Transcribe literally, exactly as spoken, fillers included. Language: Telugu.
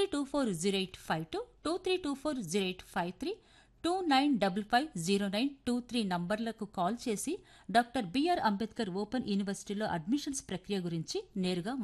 two four zero eight five two two three two four zero eight five three two nine double five zero nine two three నంబర్లకు call చేసి డాక్టర్ బిఆర్ అంబేద్కర్ ఓపెన్ యూనివర్సిటీలో అడ్మిషన్స్ ప్రక్రియ గురించి నేరుగా